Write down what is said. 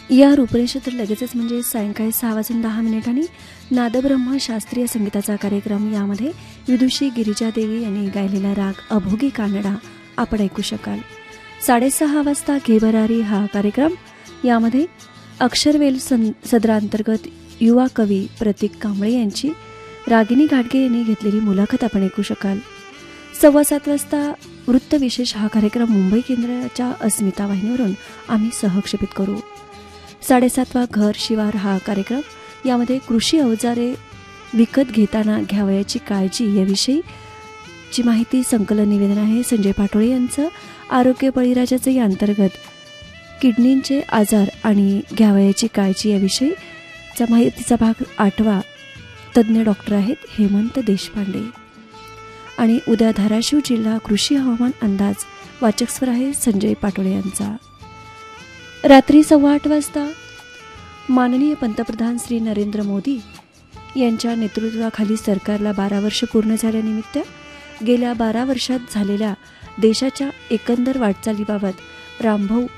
या रूपरेषेत लगेचच म्हणजे सायंकाळी 6:10 नादब्रह्म शास्त्रीय संगीताचा कार्यक्रम. यामध्ये विदुषी गिरिजा देवी यांनी गायलेला राग अभोगी कानडा आपण ऐकू शकाल. 6:30 वाजता घेबरारी हा कार्यक्रम. यामध्ये अक्षरवेल सदरांतर्गत युवा कवी प्रतीक कांबळे यांची रागिनी घाटगे यांनी घेतलेली मुलाखत आपण ऐकू शकाल. 7:15 वाजता वृत्तविशेष हा कार्यक्रम मुंबई केंद्राच्या अस्मिता वाहिनीवरून आम्ही सहक्षेपित करू. 7:30 घर शिवार हा कार्यक्रम. यामध्ये कृषी अवजारे विकत घेताना घ्यावयाची काळजी याविषयीची माहिती संकलन निवेदन आहे संजय पाटोळे यांचं. आरोग्य बळीराजाचे या अंतर्गत किडनींचे आजार आणि घ्यावयाची काळजी याविषयीचा माहितीचा भाग 8. तज्ज्ञ डॉक्टर आहेत हेमंत देशपांडे. आणि उद्या धाराशिव जिल्हा कृषी हवामान अंदाज वाचक स्वर आहे संजय पाटोळे यांचा. रात्री 8:15 वाजता माननीय पंतप्रधान श्री नरेंद्र मोदी यांच्या नेतृत्वाखाली सरकारला 12 वर्ष पूर्ण झाल्यानिमित्त गेल्या 12 वर्षात झालेल्या देशाच्या एकंदर वाटचालीबाबत रामभाऊ